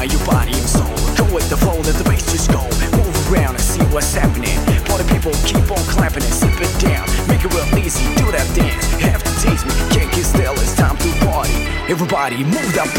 mind, your body and soul. Go with the flow, let the bass just go. Move around and see what's happening. Party people keep on clapping and sip it down. Make it real easy, do that dance. Have to taste me, can't get still, it's time to party. Everybody move that